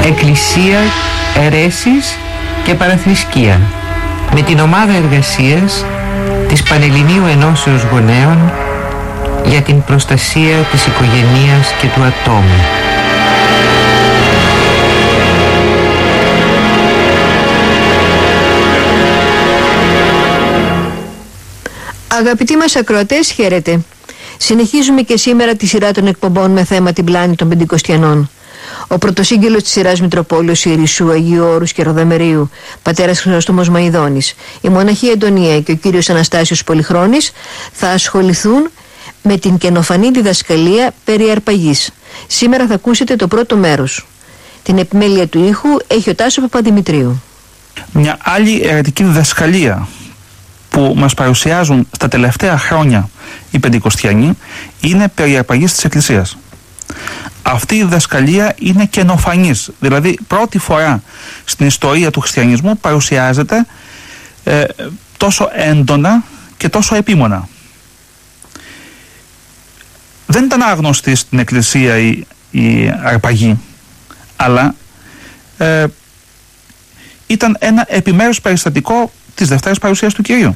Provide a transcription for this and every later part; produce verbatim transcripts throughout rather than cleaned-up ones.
Εκκλησία, αιρέσεις και παραθρησκεία, με την ομάδα εργασίας της Πανελληνίου Ενώσεως Γονέων για την προστασία της οικογενείας και του ατόμου. Αγαπητοί μας ακροατές, χαίρετε. Συνεχίζουμε και σήμερα τη σειρά των εκπομπών με θέμα την πλάνη των Πεντηκοστιανών. Ο πρωτοσύγγελος της σειράς Μητροπόλεως Ιερισσού Αγίου Όρους και Ροδαμερίου, πατέρας Χρυσόστομος Μαϊδόνης, η μοναχή Αντωνία και ο κύριος Αναστάσιος Πολυχρόνης θα ασχοληθούν με την καινοφανή διδασκαλία περί αρπαγής. Σήμερα θα ακούσετε το πρώτο μέρος. Την επιμέλεια του ήχου έχει ο Τάσος Παπαδημητρίου. Μια άλλη αιρετική διδασκαλία που μας παρουσιάζουν στα τελευταία χρόνια οι Πεντηκοστιανοί είναι περί αρπαγής της Εκκλησίας. Αυτή η διδασκαλία είναι καινοφανής, δηλαδή πρώτη φορά στην ιστορία του χριστιανισμού παρουσιάζεται ε, τόσο έντονα και τόσο επίμονα. Δεν ήταν άγνωστη στην Εκκλησία η, η αρπαγή, αλλά ε, ήταν ένα επιμέρους περιστατικό της Δευτέρας Παρουσίας του Κυρίου.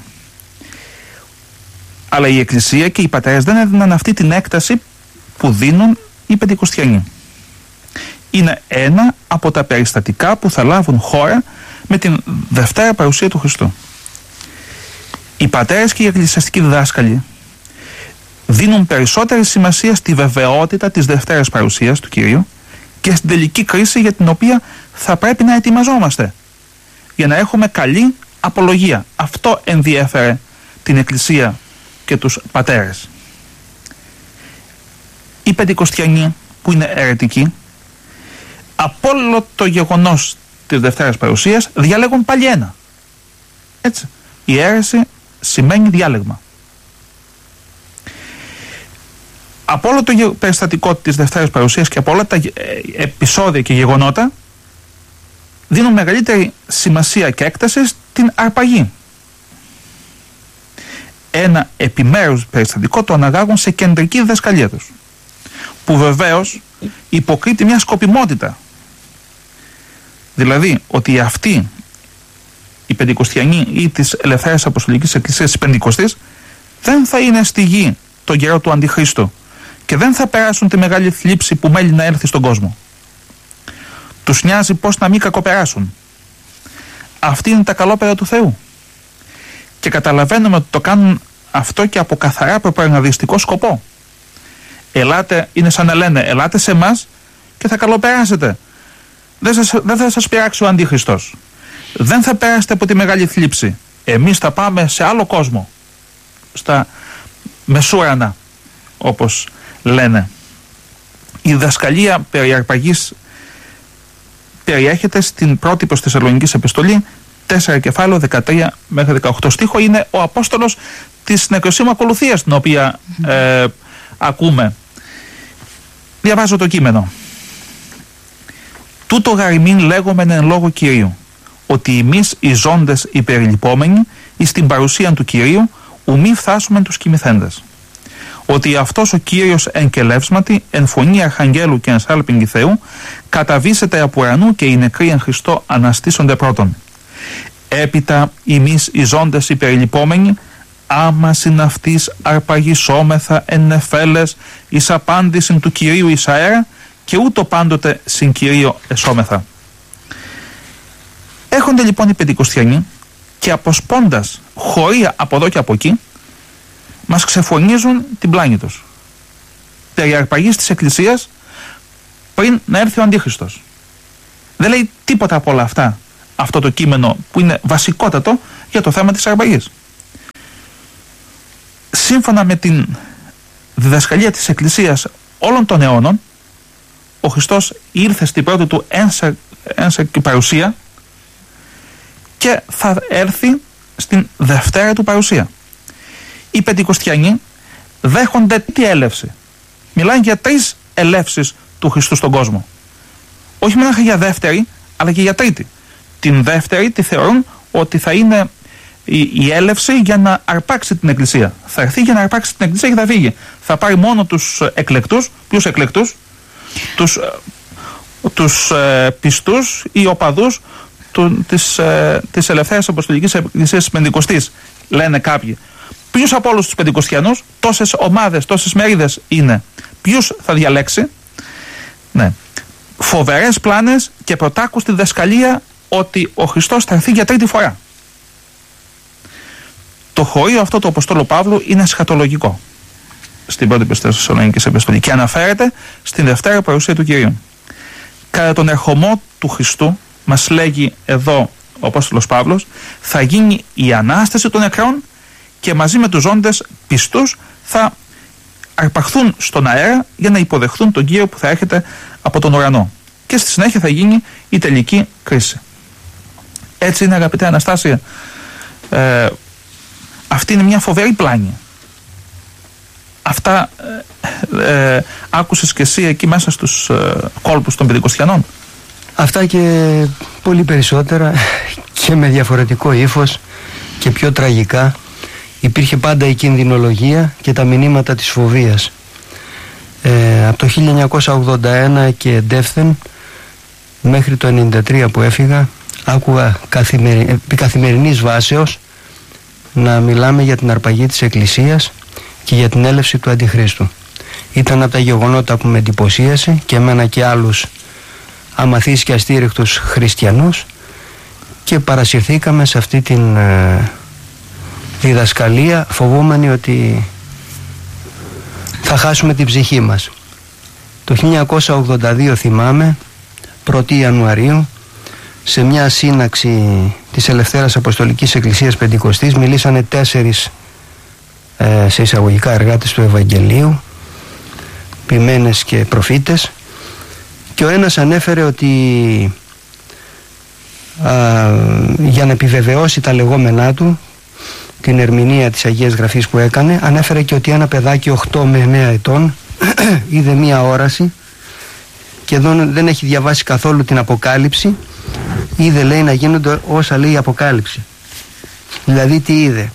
Αλλά η Εκκλησία και οι πατέρες δεν έδιναν αυτή την έκταση που δίνουν οι Πεντηκοστιανοί. Είναι ένα από τα περιστατικά που θα λάβουν χώρα με την Δευτέρα Παρουσία του Χριστού. Οι πατέρες και οι εκκλησιαστικοί διδάσκαλοι δίνουν περισσότερη σημασία στη βεβαιότητα της Δευτέρας Παρουσίας του Κυρίου και στην τελική κρίση για την οποία θα πρέπει να ετοιμαζόμαστε για να έχουμε καλή απολογία. Αυτό ενδιέφερε την Εκκλησία και τους πατέρες. Οι Πεντηκοστιανοί, που είναι αιρετικοί, από όλο το γεγονός της Δευτέρας Παρουσίας διαλέγουν πάλι ένα. Έτσι. Η αίρεση σημαίνει διάλεγμα. Από όλο το περιστατικό της Δευτέρας Παρουσίας και από όλα τα επεισόδια και γεγονότα δίνουν μεγαλύτερη σημασία και έκταση στην αρπαγή. Ένα επιμέρους περιστατικό το αναγάγουν σε κεντρική διδασκαλία τους, που βεβαίως υποκρίτει μια σκοπιμότητα. Δηλαδή ότι αυτοί οι Πεντηκοστιανοί ή της Ελευθέρας Αποστολικής Εκκλησίας της Πεντηκοστής δεν θα είναι στη γη τον καιρό του Αντιχρίστου και δεν θα περάσουν τη μεγάλη θλίψη που μέλει να έρθει στον κόσμο. Τους νοιάζει πώς να μην κακοπεράσουν. Αυτή είναι τα καλόπερα του Θεού. Και καταλαβαίνουμε ότι το κάνουν αυτό και από καθαρά προπαγανδιστικό σκοπό. Ελάτε, είναι σαν να λένε, ελάτε σε εμάς και θα καλοπεράσετε. Δεν, σας, δεν θα σας πειράξει ο Αντίχριστος. Δεν θα περάσετε από τη μεγάλη θλίψη. Εμείς θα πάμε σε άλλο κόσμο. Στα μεσούρανα, όπως λένε. Η διδασκαλία περί αρπαγής περιέχεται στην πρώτη προς Θεσσαλονικής επιστολή, τέσσερα κεφάλαιο, δεκατρία μέχρι δεκαοκτώ στίχο. Είναι ο Απόστολος της νεκροσύμου ακολουθίας, την οποία ε, ακούμε. Διαβάζω το κείμενο. Τούτο γαριμήν λέγομεν εν λόγω Κυρίου, ότι εμείς οι ζώντες υπερλυπόμενοι εις την παρουσία του Κυρίου ουμή φτάσουμε τους κοιμηθέντες. Ότι αυτός ο Κύριος εν κελεύσματι, εν φωνή αρχαγγέλου και εν σάλπιγγι Θεού, καταβήσεται από ουρανού και οι νεκροί εν Χριστώ αναστήσονται πρώτον. Έπειτα εμείς οι ζώντες υπερλυπόμενοι, άμα συναυτής αρπαγισόμεθα εν νεφέλες εις απάντησιν του Κυρίου εις αέρα και ούτω πάντοτε συν Κυρίο εσώμεθα. Έρχονται λοιπόν οι Πεντηκοστιανοί και αποσπώντας χωρία από εδώ και από εκεί μας ξεφωνίζουν την πλάνη τους περί αρπαγής της Εκκλησίας πριν να έρθει ο Αντίχριστος. Δεν λέει τίποτα από όλα αυτά αυτό το κείμενο που είναι βασικότατο για το θέμα της αρπαγής. Σύμφωνα με την διδασκαλία της Εκκλησίας όλων των αιώνων, ο Χριστός ήρθε στην πρώτη του ένσαρκη παρουσία και θα έρθει στην δευτέρα του παρουσία. Οι Πεντηκοστιανοί δέχονται τι έλευση. Μιλάνε για τρεις ελεύσεις του Χριστού στον κόσμο. Όχι μόνο για δεύτερη, αλλά και για τρίτη. Την δεύτερη τη θεωρούν ότι θα είναι η, η έλευση για να αρπάξει την Εκκλησία. Θα έρθει για να αρπάξει την Εκκλησία και θα φύγει. Θα πάρει μόνο τους εκλεκτούς. Ποιους εκλεκτούς? Τους, τους ε, πιστούς ή οπαδούς του, της, ε, της Ελευθέρας Αποστολικής Εκκλησίας της Πεντηκοστής, λένε κάποιοι. Ποιους από όλους τους Πεντηκοστιανούς, τόσες ομάδες, τόσες μερίδες είναι, ποιους θα διαλέξει? Ναι. Φοβερές πλάνες και πρωτάκουστη διδασκαλία ότι ο Χριστός θα έρθει για τρίτη φορά. Το χωρίο αυτό του Αποστόλου Παύλου είναι εσχατολογικό στην πρώτη Θεσσαλονίκης Επιστολή και αναφέρεται στην Δευτέρα παρουσία του Κυρίου. Κατά τον ερχομό του Χριστού, μας λέγει εδώ ο Απόστολος Παύλος, θα γίνει η Ανάσταση των νεκρών και μαζί με τους ζώντες πιστούς θα αρπαχθούν στον αέρα για να υποδεχθούν τον Κύριο που θα έρχεται από τον ουρανό. Και στη συνέχεια θα γίνει η τελική κρίση. Έτσι είναι, αγαπητέ Αναστάσια. Ε, αυτή είναι μια φοβερή πλάνη. Αυτά ε, ε, άκουσες και εσύ εκεί μέσα στους ε, κόλπους των Πεντηκοστιανών? Αυτά και πολύ περισσότερα και με διαφορετικό ύφος και πιο τραγικά. Υπήρχε πάντα η κινδυνολογία και τα μηνύματα της φοβίας. Ε, από το χίλια εννιακόσια ογδόντα ένα και εντεύθεν μέχρι το ενενήντα τρία που έφυγα, άκουγα καθημερι... επί καθημερινής βάσεως να μιλάμε για την αρπαγή της Εκκλησίας και για την έλευση του Αντιχρίστου. Ήταν από τα γεγονότα που με εντυπωσίασε και εμένα και άλλους αμαθείς και αστήρευτους χριστιανούς, και παρασυρθήκαμε σε αυτή την ε, διδασκαλία, φοβούμενοι ότι θα χάσουμε την ψυχή μας. Το χίλια εννιακόσια ογδόντα δύο, θυμάμαι, πρώτη Ιανουαρίου, σε μια σύναξη της Ελευθέρας Αποστολικής Εκκλησίας Πεντηκοστής, μιλήσανε τέσσερις ε, σε εισαγωγικά εργάτες του Ευαγγελίου, ποιμένες και προφήτες, και ο ένας ανέφερε ότι α, για να επιβεβαιώσει τα λεγόμενά του, την ερμηνεία της Αγίας Γραφής που έκανε, ανέφερε και ότι ένα παιδάκι οκτώ με εννέα ετών είδε μία όραση και εδώ δεν έχει διαβάσει καθόλου την Αποκάλυψη. Είδε, λέει, να γίνονται όσα λέει η Αποκάλυψη. Δηλαδή τι είδε?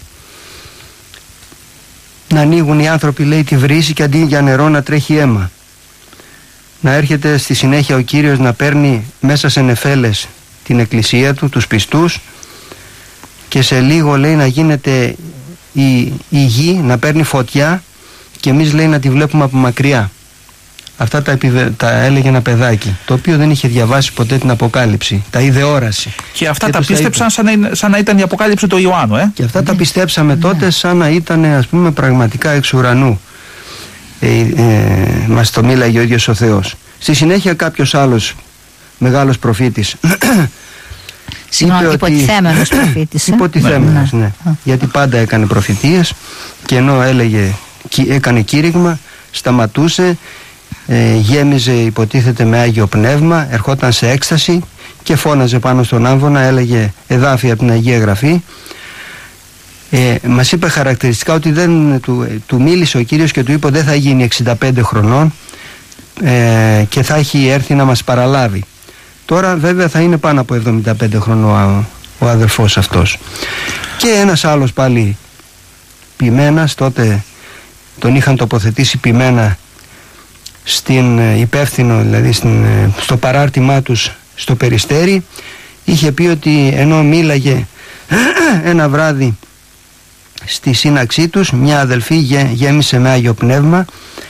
Να ανοίγουν οι άνθρωποι, λέει, τη βρύση και αντί για νερό να τρέχει αίμα. Να έρχεται στη συνέχεια ο Κύριος να παίρνει μέσα σε νεφέλες την εκκλησία του, τους πιστούς, και σε λίγο, λέει, να γίνεται η, η γη να παίρνει φωτιά και εμείς, λέει, να τη βλέπουμε από μακριά. Αυτά τα, επιβε... τα έλεγε ένα παιδάκι, το οποίο δεν είχε διαβάσει ποτέ την Αποκάλυψη. Τα είδε όραση. Και αυτά και τα πίστεψαν σαν να, σαν να ήταν η Αποκάλυψη του Ιωάννου, ε? Και αυτά mm. τα πιστέψαμε mm. τότε σαν να ήταν, ας πούμε, πραγματικά εξ ουρανού. Ε, ε, μας το μίλαγε ο ίδιος ο Θεός. Στη συνέχεια κάποιος άλλος μεγάλος προφήτης, Συγγνώμη, υποτιθέμενος προφήτης. ε? Υποτιθέμενος, ναι. ναι. Γιατί πάντα έκανε προφητείες και ενώ έλεγε, έκανε κήρυγμα, σταματούσε, ε, γέμιζε, υποτίθεται, με Άγιο Πνεύμα, ερχόταν σε έκσταση και φώναζε πάνω στον άμβονα, έλεγε εδάφια από την Αγία Γραφή. Ε, μας είπε χαρακτηριστικά ότι δεν, του, του μίλησε ο Κύριος και του είπε δεν θα γίνει εξήντα πέντε χρονών ε, και θα έχει έρθει να μας παραλάβει. Τώρα βέβαια θα είναι πάνω από εβδομήντα πέντε χρονών ο, ο αδερφός αυτός. Και ένας άλλος πάλι ποιμένας, τότε τον είχαν τοποθετήσει ποιμένα στην υπεύθυνο, δηλαδή στην, στο παράρτημά τους στο Περιστέρι. Είχε πει ότι ενώ μίλαγε ένα βράδυ στη σύναξή τους, μια αδελφή γέ, γέμισε με Άγιο Πνεύμα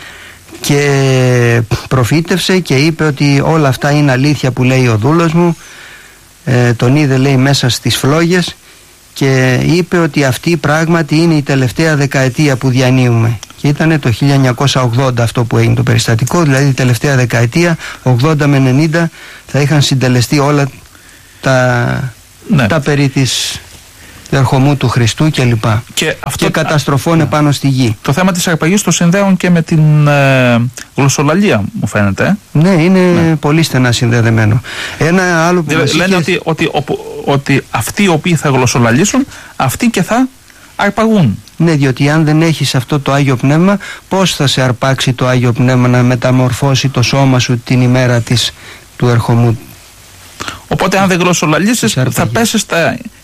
και προφήτευσε και είπε ότι όλα αυτά είναι αλήθεια που λέει ο δούλος μου. ε, τον είδε, λέει, μέσα στις φλόγες και είπε ότι αυτή πράγματι είναι η τελευταία δεκαετία που διανύουμε. Και ήταν το χίλια εννιακόσια ογδόντα αυτό που έγινε το περιστατικό, δηλαδή η τελευταία δεκαετία, ογδόντα με ενενήντα, θα είχαν συντελεστεί όλα τα, ναι. τα περί της ερχομού του Χριστού και λοιπά. Και, αυτό, και καταστροφών ναι. επάνω στη γη. Το θέμα της αρπαγής το συνδέουν και με την ε, γλωσσολαλία, μου φαίνεται. Ε? Ναι, είναι ναι. πολύ στενά συνδεδεμένο. Ένα άλλο που λένε είχε... ότι, ότι, ότι, ότι αυτοί οι οποίοι θα γλωσσολαλήσουν, αυτοί και θα αρπαγούν. Ναι, διότι αν δεν έχεις αυτό το Άγιο Πνεύμα, πώς θα σε αρπάξει το Άγιο Πνεύμα να μεταμορφώσει το σώμα σου την ημέρα της, του ερχομού? Οπότε αν δεν γλωσσολαλήσεις θα πέσεις στα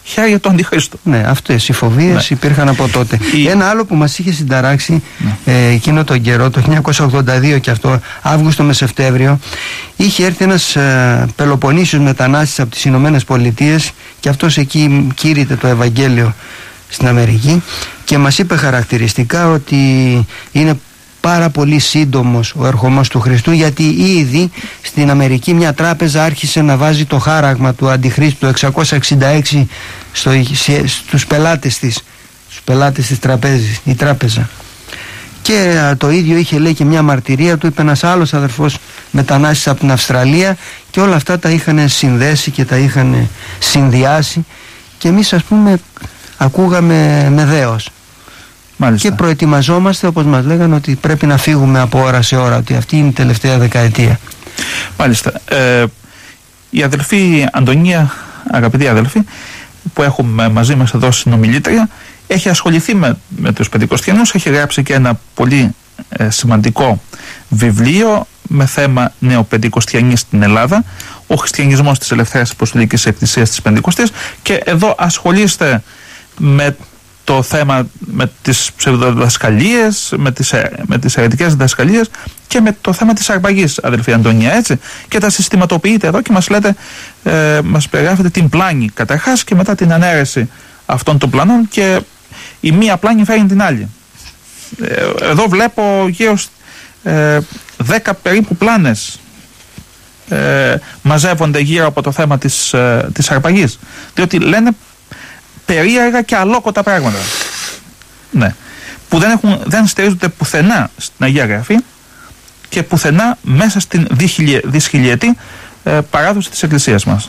χέρια του Αντιχρίστου. Ναι, αυτές οι φοβίες ναι. υπήρχαν από τότε. Η... Ένα άλλο που μας είχε συνταράξει ναι. ε, εκείνο τον καιρό, το χίλια εννιακόσια ογδόντα δύο και αυτό, Αύγουστο με Σεπτέμβριο, είχε έρθει ένας ε, Πελοποννήσιος μετανάστης από τις Ηνωμένες Πολιτείες και αυτός εκεί κήρυτε το Ευαγγέλιο στην Αμερική και μας είπε χαρακτηριστικά ότι είναι πάρα πολύ σύντομος ο ερχομός του Χριστού, γιατί ήδη στην Αμερική μια τράπεζα άρχισε να βάζει το χάραγμα του Αντιχρίστου το εξακόσια εξήντα έξι στο, στους πελάτες της στους πελάτες της τραπέζης, η τράπεζα. Και α, το ίδιο είχε λέει και μια μαρτυρία του, είπε ένας άλλος αδερφός μετανάστης από την Αυστραλία, και όλα αυτά τα είχαν συνδέσει και τα είχαν συνδυάσει και εμείς, ας πούμε, ακούγαμε με δέος. Μάλιστα. Και προετοιμαζόμαστε, όπως μας λέγανε, ότι πρέπει να φύγουμε από ώρα σε ώρα, ότι αυτή είναι η τελευταία δεκαετία. Μάλιστα. Ε, η αδελφή Αντωνία, αγαπητή αδελφή, που έχουμε μαζί μας εδώ συνομιλήτρια, έχει ασχοληθεί με, με τους Πεντηκοστιανούς, έχει γράψει και ένα πολύ ε, σημαντικό βιβλίο με θέμα νεοπεντηκοστιανοί στην Ελλάδα, ο χριστιανισμός της Ελευθέρας Αποστολικής Εκκλησίας της Πεντηκοστής, και εδώ ασχολείστε με το θέμα με τις ψευδοδιδασκαλίες, με τις, με τις αιρετικές διδασκαλίες και με το θέμα της αρπαγής, αδελφή Αντωνία, έτσι, και τα συστηματοποιείτε εδώ και μας λέτε, ε, μας περιγράφετε την πλάνη καταρχάς και μετά την ανέρεση αυτών των πλανών, και η μία πλάνη φέρνει την άλλη. Ε, εδώ βλέπω γύρω ε, δέκα περίπου πλάνες ε, μαζεύονται γύρω από το θέμα της, ε, της αρπαγής, διότι λένε περίεργα και αλόκοτα πράγματα. Ναι. Που δεν, έχουν, δεν στηρίζονται πουθενά στην Αγία Γραφή και πουθενά μέσα στην δισχιλιετή ε, παράδοση της Εκκλησίας μας.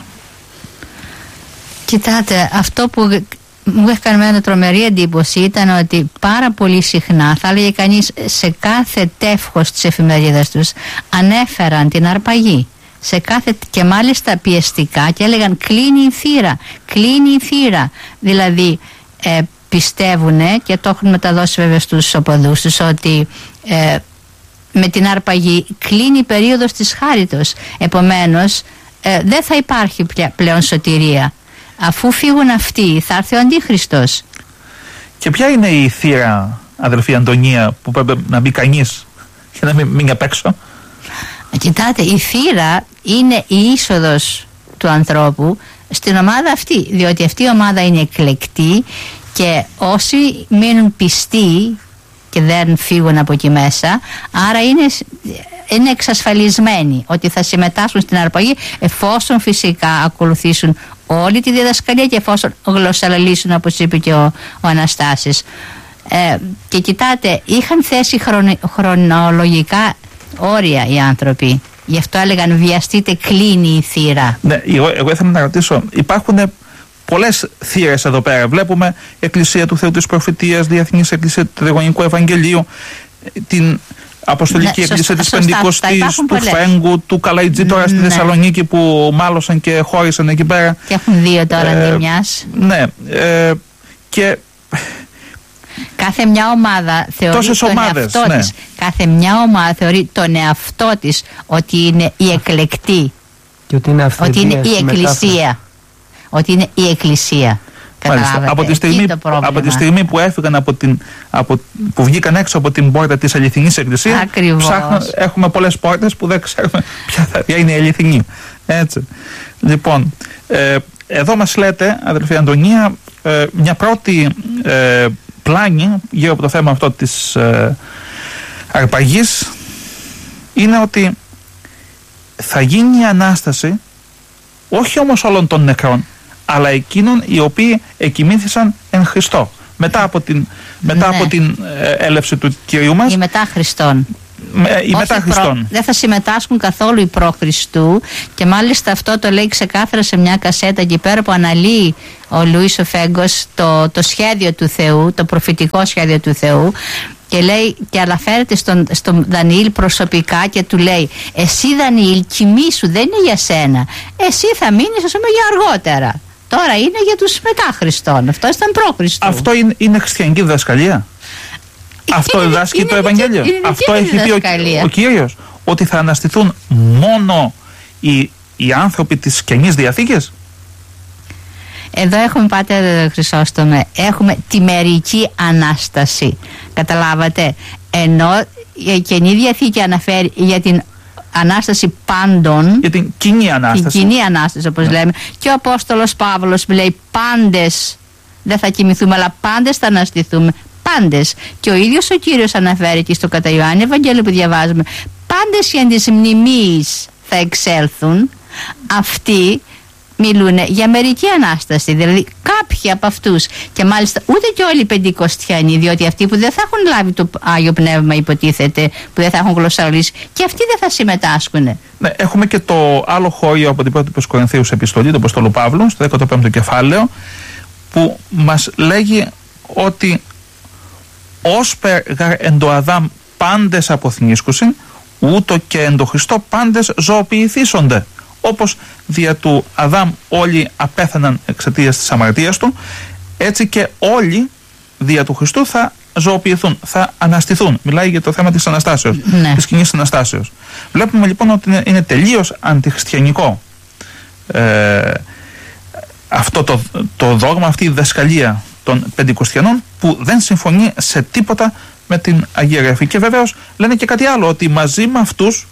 Κοιτάτε, αυτό που μου έχει κάνει μια τρομερή εντύπωση ήταν ότι πάρα πολύ συχνά, θα έλεγε κανείς, σε κάθε τεύχος της εφημερίδας τους ανέφεραν την αρπαγή. Σε κάθε, και μάλιστα πιεστικά, και έλεγαν κλείνει η θύρα, κλείνει η θύρα. Δηλαδή ε, πιστεύουνε, και το έχουν μεταδώσει βέβαια στους οπαδούς τους, ότι ε, με την αρπαγή κλείνει η περίοδος της χάριτος. Επομένως ε, δεν θα υπάρχει πλε, πλέον σωτηρία. Αφού φύγουν αυτοί θα έρθει ο Αντίχριστος. Και ποια είναι η θύρα, αδελφή Αντωνία, που πρέπει να μπει κανείς και να μην μείνει απ' έξω? Κοιτάτε, η θύρα είναι η είσοδος του ανθρώπου στην ομάδα αυτή, διότι αυτή η ομάδα είναι εκλεκτή και όσοι μείνουν πιστοί και δεν φύγουν από εκεί μέσα, άρα είναι, είναι εξασφαλισμένοι ότι θα συμμετάσχουν στην αρπαγή, εφόσον φυσικά ακολουθήσουν όλη τη διδασκαλία και εφόσον γλωσσαλαλήσουν, όπως είπε και ο, ο Αναστάσης. Ε, και κοιτάτε, είχαν θέσει χρονο, χρονολογικά όρια οι άνθρωποι. Γι' αυτό έλεγαν βιαστείτε, κλείνει η θύρα. Ναι, εγώ, εγώ ήθελα να ρωτήσω, υπάρχουν πολλές θύρες εδώ πέρα. Βλέπουμε Εκκλησία του Θεού της Προφητείας, Διεθνής Εκκλησία του Τετραγωνικού Ευαγγελίου, την Αποστολική ναι, Εκκλησία της Πεντηκοστής, του πολλές. Φέγγου, του Καλαϊτζή τώρα ναι. στη Θεσσαλονίκη που μάλωσαν και χώρισαν εκεί πέρα. Και έχουν δύο τώρα ε, αντί μιας. Ναι, ε, και... Κάθε μια ομάδα θεωρεί Τόσες τον ομάδες, εαυτό ναι. της. Κάθε μια ομάδα θεωρεί τον εαυτό της ότι είναι η εκλεκτή. Και ότι είναι, ότι είναι η Εκκλησία. Ότι είναι η Εκκλησία. Από τη, στιγμή, από τη στιγμή που έφυγαν από την, από, που βγήκαν έξω από την πόρτα της αληθινής Εκκλησίας, ψάχνουν, έχουμε πολλές πόρτες που δεν ξέρουμε ποια θα είναι η αληθινή. Έτσι. Λοιπόν, ε, εδώ μας λέτε, αδελφή Αντωνία, ε, μια πρώτη ε, πλάνη γύρω από το θέμα αυτό της ε, αρπαγής είναι ότι θα γίνει η Ανάσταση όχι όμως όλων των νεκρών, αλλά εκείνων οι οποίοι εκοιμήθησαν εν Χριστώ. Μετά από την, μετά ναι. από την ε, έλευση του Κυρίου μας. Οι μετά Χριστών. Ε, οι μετά Χριστών. Προ, δεν θα συμμετάσχουν καθόλου οι προ Χριστού, και μάλιστα αυτό το λέει ξεκάθαρα σε μια κασέτα εκεί πέρα που αναλύει ο Λουίς ο Φέγκος το, το σχέδιο του Θεού, το προφητικό σχέδιο του Θεού, και λέει και αναφέρεται στον, στον Δανιήλ προσωπικά και του λέει, εσύ Δανιήλ κοιμήσου, δεν είναι για σένα, εσύ θα μείνεις ας πούμε για αργότερα, τώρα είναι για τους μετά Χριστών, αυτό ήταν προ Χριστού. Αυτό είναι, είναι χριστιανική διδασκαλία. Αυτό διδάσκει το Ευαγγέλιο. Είναι, είναι αυτό έχει πει ο, ο Κύριος, ότι θα αναστηθούν μόνο οι, οι άνθρωποι της Καινής Διαθήκης. Εδώ έχουμε, Πάτερ Χρυσόστομε, έχουμε τη μερική Ανάσταση. Καταλάβατε? Ενώ η Καινή Διαθήκη αναφέρει για την Ανάσταση πάντων, για την κοινή Ανάσταση, την κοινή Ανάσταση όπως yeah. λέμε, και ο Απόστολος Παύλος λέει πάντες δεν θα κοιμηθούμε, αλλά πάντες θα αναστηθούμε. Πάντες. Και ο ίδιος ο Κύριος αναφέρει και στο κατά Ιωάννη Ευαγγέλιο που διαβάζουμε, πάντες οι εν της μνημείας θα εξέλθουν. Αυτοί μιλούν για μερική Ανάσταση, δηλαδή κάποιοι από αυτούς, και μάλιστα ούτε και όλοι οι Πεντηκοστιανοί, διότι αυτοί που δεν θα έχουν λάβει το Άγιο Πνεύμα, υποτίθεται, που δεν θα έχουν γλωσσαρολίσει, και αυτοί δεν θα συμμετάσχουν. Ναι, έχουμε και το άλλο χώριο από την πρώτη προς Κορινθίους επιστολή, τον Αποστόλου Παύλου, στο δέκατο πέμπτο κεφάλαιο, που μας λέγει ότι όσπερ γαρ εν το Αδάμ πάντες αποθνίσκουσιν, ούτω και εν το Χριστό πάντες ζωοποιηθήσονται. Όπως δια του Αδάμ όλοι απέθαναν εξαιτίας της αμαρτίας του, έτσι και όλοι δια του Χριστού θα ζωοποιηθούν, θα αναστηθούν. Μιλάει για το θέμα της Αναστάσεως, ναι. της κοινής Αναστάσεως. Βλέπουμε λοιπόν ότι είναι, είναι τελείως αντιχριστιανικό ε, αυτό το, το δόγμα, αυτή η διδασκαλία των Πεντηκοστιανών, που δεν συμφωνεί σε τίποτα με την Αγία Γραφή. Και βεβαίως λένε και κάτι άλλο, ότι μαζί με αυτούς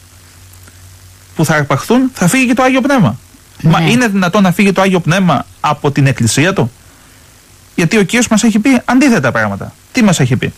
που θα αρπαχθούν θα φύγει και το Άγιο Πνεύμα. Ναι. Μα είναι δυνατόν να φύγει το Άγιο Πνεύμα από την Εκκλησία του? Γιατί ο Κύριος μας έχει πει αντίθετα πράγματα. Τι μας έχει πει?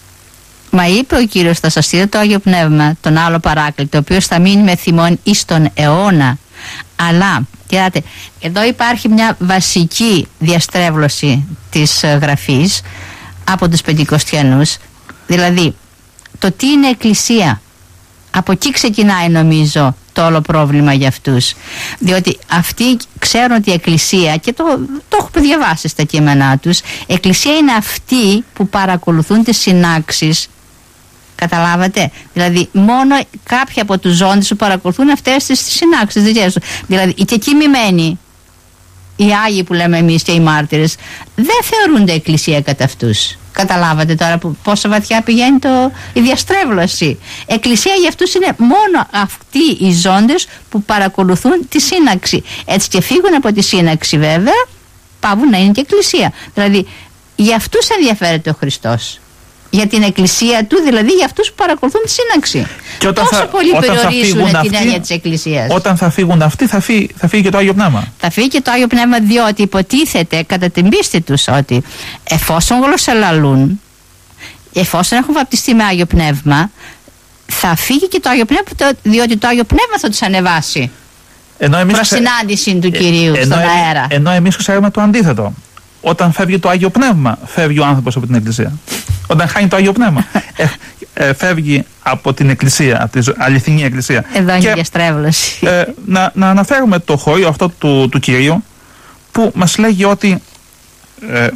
Μα είπε ο Κύριος, θα σας στείλω το Άγιο Πνεύμα, τον άλλο Παράκλητο, ο οποίος θα μείνει με θυμόν εις τον αιώνα. Αλλά, κοιτάτε, εδώ υπάρχει μια βασική διαστρέβλωση της Γραφής από τους Πεντηκοστιανούς. Δηλαδή, το τι είναι Εκκλησία. Από εκεί ξεκινάει, νομίζω, το όλο πρόβλημα για αυτούς. Διότι αυτοί ξέρουν ότι η Εκκλησία, και το, το έχω διαβάσει στα κείμενά τους, η Εκκλησία είναι αυτοί που παρακολουθούν τις συνάξεις. Καταλάβατε? Δηλαδή, μόνο κάποιοι από τους ζώντες που παρακολουθούν αυτές τις συνάξεις δικές τους. Δηλαδή, οι κεκοιμημένοι, οι Άγιοι που λέμε εμείς και οι μάρτυρες, δεν θεωρούνται Εκκλησία κατά αυτούς. Καταλάβατε τώρα που, πόσο βαθιά πηγαίνει το, η διαστρέβλωση. Εκκλησία για αυτούς είναι μόνο αυτοί οι ζώντες που παρακολουθούν τη σύναξη. Έτσι και φύγουν από τη σύναξη, βέβαια, πάβουν να είναι και Εκκλησία. Δηλαδή, για αυτούς ενδιαφέρεται ο Χριστός. Για την Εκκλησία του, δηλαδή για αυτούς που παρακολουθούν τη σύναξη. Και όταν Πόσο θα, πολύ όταν περιορίζουν θα την αυτοί, έννοια της Εκκλησίας. Όταν θα φύγουν αυτοί, θα φύγει, θα φύγει και το Άγιο Πνεύμα. Θα φύγει και το Άγιο Πνεύμα, διότι υποτίθεται κατά την πίστη τους ότι εφόσον γλωσσολαλούν, εφόσον έχουν βαπτιστεί με Άγιο Πνεύμα, θα φύγει και το Άγιο Πνεύμα, διότι το Άγιο Πνεύμα θα τους ανεβάσει προς ξε... συνάντηση του Κυρίου ε, στον ενώ, αέρα. Ενώ εμείς ξέρουμε το αντίθετο. Όταν φεύγει το Άγιο Πνεύμα, φεύγει ο άνθρωπος από την Εκκλησία. Όταν χάνει το Άγιο Πνεύμα, ε, ε, φεύγει από την Εκκλησία, από την αληθινή Εκκλησία. Εδώ είναι η διαστρέβλωση. Ε, να, να αναφέρουμε το χώριο αυτό του, του Κυρίου, που μας λέγει ότι ε,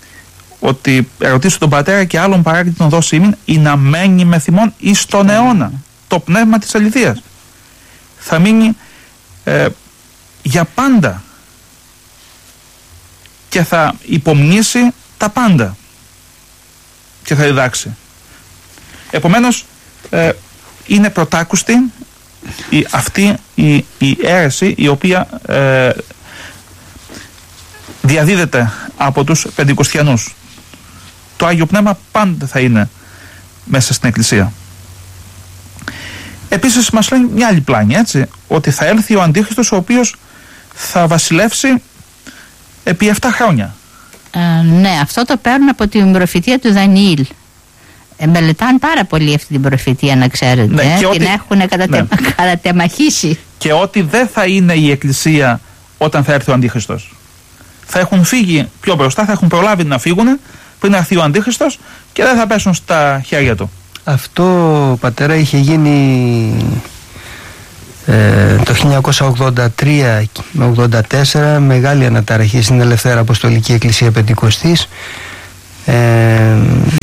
ότι ερωτήσω τον Πατέρα και άλλον παράκλητο να δώσει ήμιν, ή να μένει με θυμόν εις τον αιώνα. Το πνεύμα της αληθείας θα μείνει ε, για πάντα και θα υπομνήσει τα πάντα και θα διδάξει. Επομένως ε, είναι πρωτάκουστη η, αυτή η, η αίρεση η οποία ε, διαδίδεται από τους Πεντηκοστιανούς. Το Άγιο Πνεύμα πάντα θα είναι μέσα στην Εκκλησία. Επίσης μας λέει μια άλλη πλάνη, έτσι, ότι θα έλθει ο Αντίχριστος, ο οποίος θα βασιλεύσει επί επτά χρόνια. Ε, ναι, αυτό το παίρνουν από την προφητεία του Δανιήλ. Ε, μελετάνε πάρα πολύ αυτή την προφητεία, να ξέρετε. Ναι, ε, και την ότι... έχουν κατατε... ναι. κατατεμαχίσει. Και ότι δεν θα είναι η Εκκλησία όταν θα έρθει ο Αντίχριστος. Θα έχουν φύγει πιο μπροστά, θα έχουν προλάβει να φύγουν πριν έρθει ο Αντίχριστος και δεν θα πέσουν στα χέρια του. Αυτό, πατέρα, είχε γίνει ε, το χίλια εννιακόσια ογδόντα τρία με ογδόντα τέσσερα, μεγάλη αναταραχή στην Ελευθέρα Αποστολική Εκκλησία Πεντηκοστής, ε,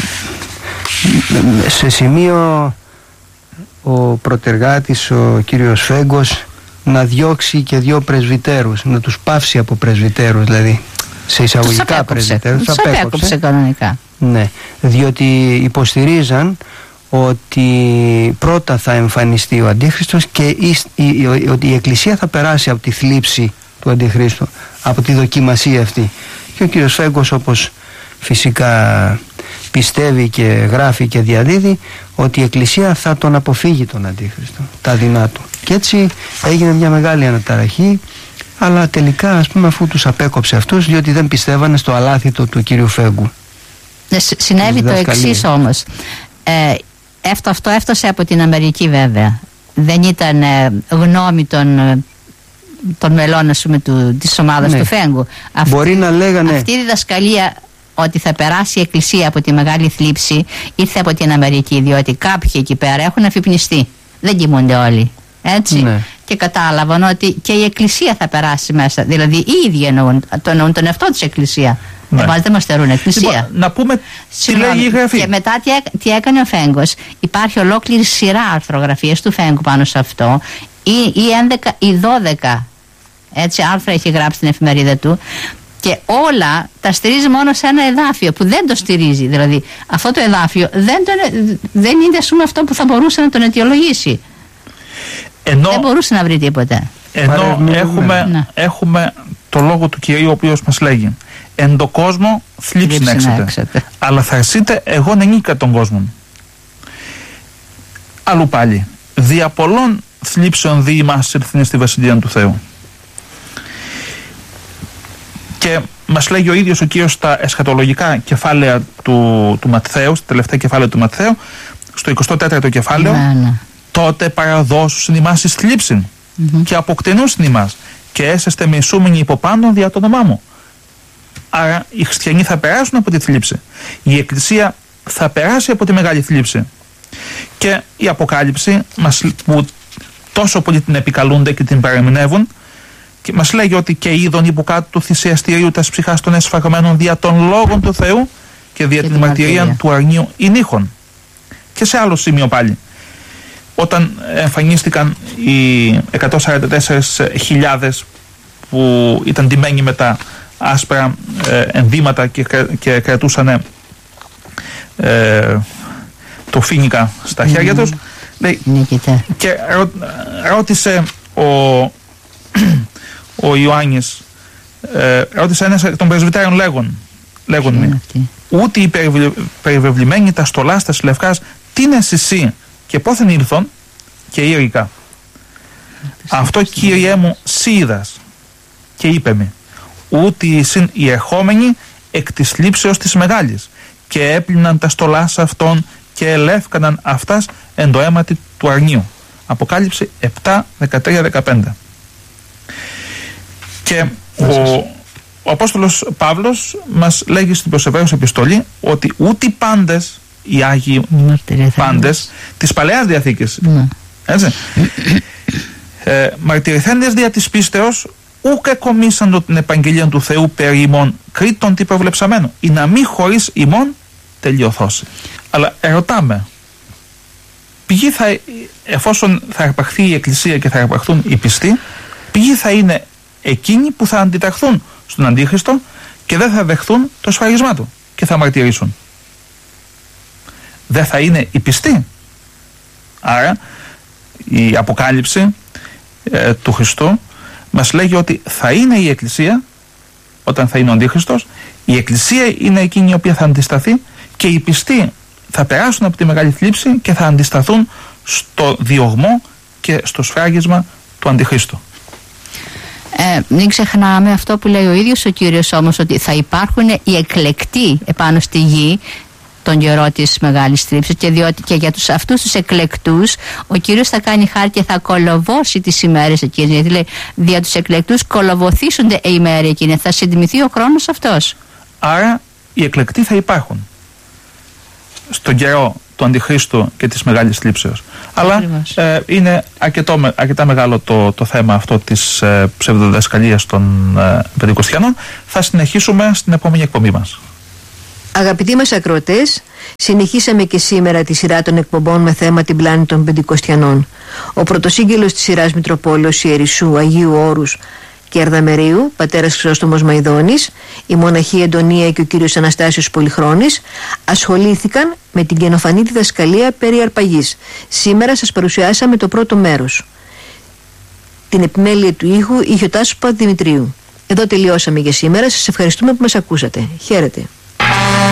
σε σημείο ο προτεργάτης, ο κύριος Φέγκος, να διώξει και δύο πρεσβυτέρους, να τους πάυσει από πρεσβυτέρους, δηλαδή σε εισαγωγικά πρεσβυτέρους. Τους απέκοψε κανονικά. Ναι, διότι υποστηρίζαν ότι πρώτα θα εμφανιστεί ο Αντίχριστος και η, η, η, ότι η Εκκλησία θα περάσει από τη θλίψη του Αντιχρίστου από τη δοκιμασία αυτή. Και ο κύριος Φέγκος, όπως φυσικά πιστεύει και γράφει και διαδίδει, ότι η Εκκλησία θα τον αποφύγει τον Αντίχριστο, τα δεινά του. Και έτσι έγινε μια μεγάλη αναταραχή, αλλά τελικά, ας πούμε, αφού τους απέκοψε αυτούς, διότι δεν πιστεύανε στο αλάθητο του κύριου Φέγκου. Συνέβη το εξής όμως. Ε, αυτό έφτασε από την Αμερική βέβαια. Δεν ήταν ε, γνώμη των, των μελών, ας πούμε, του, της ομάδας ναι. του Φέγκου. Αυτή, Μπορεί να λέγανε... αυτή η διδασκαλία ότι θα περάσει η Εκκλησία από τη μεγάλη θλίψη ήρθε από την Αμερική, διότι κάποιοι εκεί πέρα έχουν αφυπνιστεί. Δεν κοιμούνται όλοι. Έτσι. Ναι. Και κατάλαβαν ότι και η Εκκλησία θα περάσει μέσα. Δηλαδή οι ίδιοι εννοούν, το εννοούν τον εαυτό της Εκκλησία. Ναι. Εμάς δεν μας θεωρούν Εκκλησία. Λοιπόν, να πούμε τι λέει η Γραφή. Και μετά τι, τι έκανε ο Φέγκος. Υπάρχει ολόκληρη σειρά αρθρογραφίες του Φέγκου πάνω σε αυτό. Ή, ή έντεκα ή δώδεκα έτσι, άρθρα έχει γράψει στην εφημερίδα του. Και όλα τα στηρίζει μόνο σε ένα εδάφιο που δεν το στηρίζει. Δηλαδή αυτό το εδάφιο δεν, τον, δεν είναι, ας πούμε, αυτό που θα μπορούσε να τον αιτιολογήσει. Ενώ, δεν μπορούσε να βρει τίποτε. Ενώ έχουμε, ναι. έχουμε το λόγο του Κυρίου, ο οποίος μας λέγει: εν το κόσμο θλίψη να έξετε, αλλά θα αρσείτε εγώ νενίκα τον κόσμο. Αλλού πάλι, δια πολλών θλίψεων δι ημάς ήρθιν στη Βασιλεία του Θεού. Και μας λέγει ο ίδιος ο Κύριος στα εσχατολογικά κεφάλαια του, του Ματθαίου, στα τελευταία κεφάλαια του Ματθαίου, στο εικοστό τέταρτο κεφάλαιο, ναι, ναι. τότε παραδώσουσιν ημάς εις θλίψην mm-hmm. και αποκτενούσιν ημάς και έσαστε μισούμενοι υπό πάντων δια το όνομά μου. Άρα οι χριστιανοί θα περάσουν από τη θλίψη. Η Εκκλησία θα περάσει από τη μεγάλη θλίψη. Και η Αποκάλυψη μας, που τόσο πολύ την επικαλούνται και την παρεμηνεύουν, και μας λέγει ότι και είδον υπό κάτω του θυσιαστηρίου τας ψυχάς των εσφαγμένων δια των λόγων του Θεού και δια και την μαρτυρία μαρτυρία. του αρνίου ηνίχων. Και σε άλλο σημείο πάλι, όταν εμφανίστηκαν οι εκατόν σαράντα τέσσερις χιλιάδες που ήταν ντυμένοι με τα άσπρα ε, ενδύματα και, και κρατούσαν ε, το φοίνικα στα χέρια mm. τους, λέει, και ρω, ρώτησε ο ο Ιωάννης, ε, ρώτησε ένας των πρεσβυτέρων λέγον, λέγον με, ούτε οι περιβεβλημένοι τα στολάς τα λευκάς, τι είναι εσύ και πόθεν ήλθον, και ήρικα. Αυτό, Κύριέ μου, σύ είδας, και είπε με, ούτε εισήν οι ερχόμενοι εκ της θλίψεως της μεγάλης, και έπλυναν τα στολάς αυτών και ελεύκαναν αυτάς εν το αίματι του αρνίου. Αποκάλυψη επτά, δεκατρία, δεκαπέντε. Και ο, ο Απόστολος Παύλος μας λέγει στην προς Εβραίους επιστολή ότι ούτε οι πάντες, οι Άγιοι πάντες της Παλαιάς Διαθήκης, mm. έτσι, ε, μαρτυρηθέντες δια της πίστεως ούκ εκομίσαντο την επαγγελία του Θεού περί ημών κρίτων τι προβλεψαμένο, ή να μη χωρίς ημών τελειωθώσει. Αλλά ερωτάμε, ποιοι θα, εφόσον θα αρπαχθεί η Εκκλησία και θα αρπαχθούν οι πιστοί, ποιοι θα είναι εκείνοι που θα αντιταχθούν στον Αντίχριστο και δεν θα δεχθούν το σφραγισμά του και θα μαρτυρήσουν? Δεν θα είναι οι πιστοί. Άρα η Αποκάλυψη ε, του Χριστού μας λέγει ότι θα είναι η Εκκλησία όταν θα είναι ο Αντίχριστος, η Εκκλησία είναι εκείνη η οποία θα αντισταθεί και οι πιστοί θα περάσουν από τη μεγάλη θλίψη και θα αντισταθούν στο διωγμό και στο σφράγισμα του Αντιχρίστου. Ε, μην ξεχνάμε αυτό που λέει ο ίδιος ο Κύριος όμως, ότι θα υπάρχουν οι εκλεκτοί επάνω στη γη τον καιρό της μεγάλης θλίψης, και, διότι, και για τους, αυτούς τους εκλεκτούς ο Κύριος θα κάνει χάρη και θα κολοβώσει τις ημέρες εκείνες, γιατί λέει δια τους εκλεκτούς κολοβοθήσονται οι ημέρες εκείνες, θα συντιμηθεί ο χρόνος αυτός. Άρα οι εκλεκτοί θα υπάρχουν στον καιρό του Αντιχρίστου και της μεγάλης θλίψεως. Αλλά ε, είναι αρκετό, αρκετά μεγάλο το, το θέμα αυτό της ε, ψευδοδιδασκαλίας των ε, Πεντηκοστιανών. Θα συνεχίσουμε στην επόμενη εκπομπή μας. Αγαπητοί μας ακροατές, συνεχίσαμε και σήμερα τη σειρά των εκπομπών με θέμα την πλάνη των Πεντηκοστιανών. Ο πρωτοσύγγελος της σειράς Μητροπόλεως Ιερισσού Αγίου Όρους και Αρδαμερίου, πατέρας Χρυσόστομος Μαϊδώνης, η μοναχή Εντονία και ο κύριος Αναστάσιος Πολυχρόνης ασχολήθηκαν με την καινοφανή διδασκαλία περί αρπαγής. Σήμερα σας παρουσιάσαμε το πρώτο μέρος. Την επιμέλεια του ήχου είχε ο Τάσος Παπαδημητρίου. Εδώ τελειώσαμε για σήμερα. Σας ευχαριστούμε που μας ακούσατε. Χαίρετε.